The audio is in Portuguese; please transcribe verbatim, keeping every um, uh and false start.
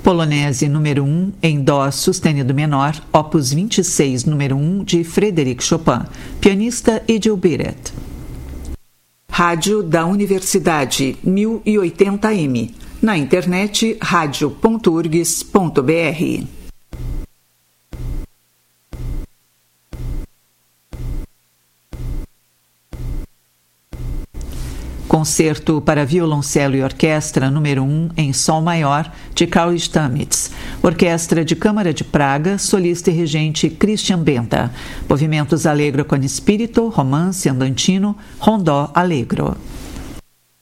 Polonese número um, em Dó sustenido menor, opus vinte e seis, número um, de Frédéric Chopin. Pianista Edil Biret. Rádio da Universidade, mil e oitenta A M. Na internet, rádio ponto urgs ponto br. Concerto para violoncelo e orquestra número um, em Sol maior, de Karl Stamitz. Orquestra de Câmara de Praga, solista e regente Christian Benta. Movimentos allegro con spirito, romance andantino, rondó allegro.